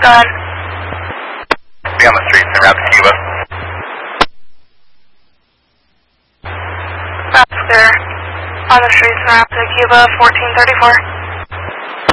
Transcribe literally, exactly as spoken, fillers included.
ahead. Be on the streets in Rapid Cuba. That's clear. On the streets in Rapid Cuba, fourteen thirty-four.